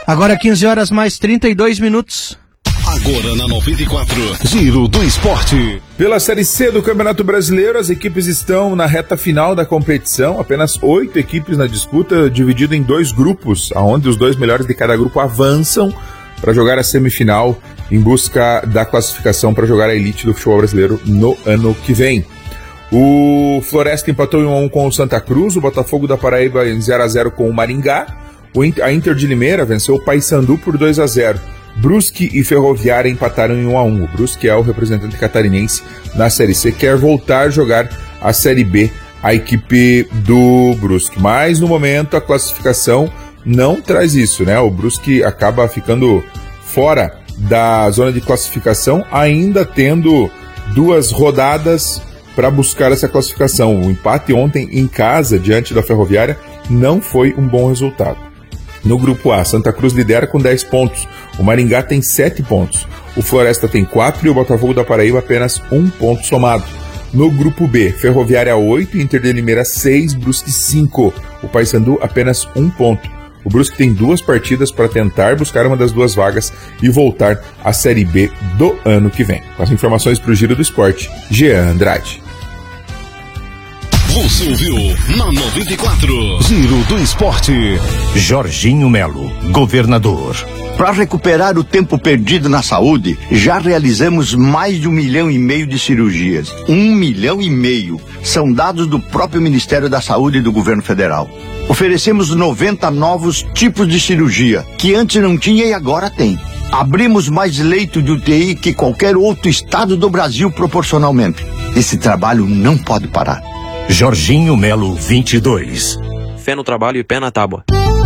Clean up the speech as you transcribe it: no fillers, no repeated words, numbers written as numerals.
Agora 15 horas mais 32 minutos. Agora na 94, Giro do Esporte. Pela Série C do Campeonato Brasileiro, as equipes estão na reta final da competição. Apenas 8 equipes na disputa, dividido em 2 grupos, onde os 2 melhores de cada grupo avançam para jogar a semifinal em busca da classificação para jogar a elite do futebol brasileiro no ano que vem. O Floresta empatou em 1-1 com o Santa Cruz, o Botafogo da Paraíba em 0-0 com o Maringá, a Inter de Limeira venceu o Paysandu por 2-0. Brusque e Ferroviária empataram em 1-1. O Brusque é o representante catarinense na Série C, quer voltar a jogar a Série B, a equipe do Brusque. Mas no momento a classificação não traz isso, né? O Brusque acaba ficando fora da zona de classificação, ainda tendo 2 rodadas para buscar essa classificação. O empate ontem em casa, diante da Ferroviária, não foi um bom resultado. No grupo A, Santa Cruz lidera com 10 pontos, o Maringá tem 7 pontos, o Floresta tem 4 e o Botafogo da Paraíba apenas 1 ponto somado. No grupo B, Ferroviária 8, Inter de Limeira 6, Brusque 5, o Paysandu apenas 1 ponto. O Brusque tem 2 partidas para tentar buscar uma das 2 vagas e voltar à Série B do ano que vem. Com as informações para o Giro do Esporte, Jean Andrade. Você ouviu na 94, Giro do Esporte. Jorginho Melo, governador. Para recuperar o tempo perdido na saúde, já realizamos mais de 1,5 milhão de cirurgias. 1,5 milhão. São dados do próprio Ministério da Saúde e do Governo Federal. Oferecemos 90 novos tipos de cirurgia, que antes não tinha e agora tem. Abrimos mais leito de UTI que qualquer outro estado do Brasil proporcionalmente. Esse trabalho não pode parar. Jorginho Melo 22. Fé no trabalho e pé na tábua.